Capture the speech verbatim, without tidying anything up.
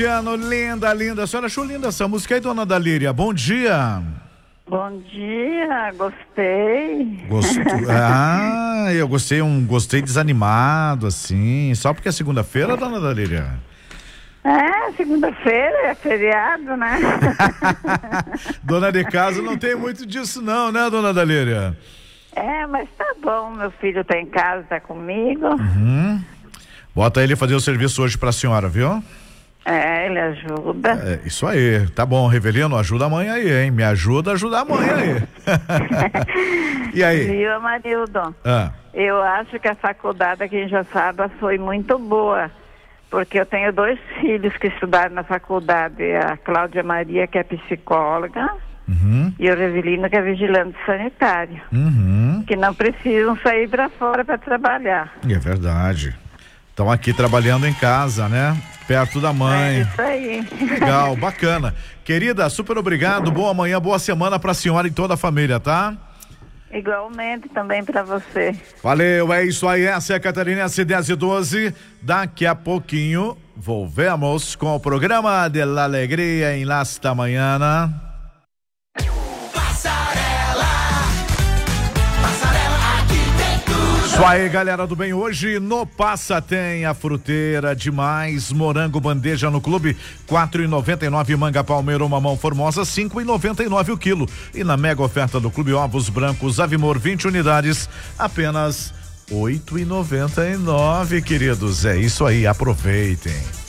Piano, linda, linda. A senhora achou linda essa música aí, dona Dalíria? Bom dia. Bom dia, gostei. Gostou? Ah, eu gostei, um gostei desanimado, assim. Só porque é segunda-feira, dona Dalíria? É, segunda-feira é feriado, né? Dona de casa não tem muito disso não, né, dona Dalíria? É, mas tá bom, meu filho tá em casa, tá comigo. Uhum. Bota ele fazer o serviço hoje pra senhora, viu? É, ele ajuda. É, isso aí, tá bom, Revelino, ajuda a mãe aí, hein? Me ajuda a ajudar a mãe aí. E aí? Viu, Amarildo? Ah. Eu acho que a faculdade aqui em Joaçaba foi muito boa, porque eu tenho dois filhos que estudaram na faculdade, a Cláudia Maria, que é psicóloga, uhum. e o Revelino, que é vigilante sanitário, uhum. que não precisam sair para fora para trabalhar. É verdade. Estão aqui trabalhando em casa, né? Perto da mãe. É isso aí. Legal, bacana. Querida, super obrigado. Boa manhã, boa semana pra senhora e toda a família, tá? Igualmente também pra você. Valeu, é isso aí. Essa é a Catarinense dez e doze. Daqui a pouquinho, volvemos com o programa de la Alegria em Lasta Manhã. Isso aí, galera do bem, hoje no Passa tem a fruteira demais, morango bandeja no clube, quatro e noventa e nove, manga palmeira ou mamão formosa, cinco e noventa e nove o quilo. E na mega oferta do clube, ovos brancos Avimor, vinte unidades, apenas oito e noventa e nove, queridos. É isso aí, aproveitem.